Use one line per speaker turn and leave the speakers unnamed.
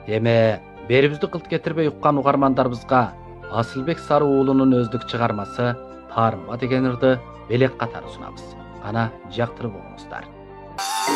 Эме берибизди кылт кетирбей уккан угармандарыбызга Асылбек Сары уулунун өздүк чыгармасы Таарынба деген ырды белек катары сунабыз. Кана жактырып угуңуздар.